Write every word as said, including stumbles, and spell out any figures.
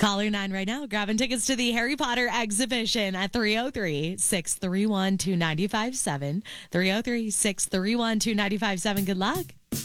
Caller nine right now, grabbing tickets to the Harry Potter exhibition at three oh three, six three one, two nine five seven. three oh three, six three one, two nine five seven. Good luck.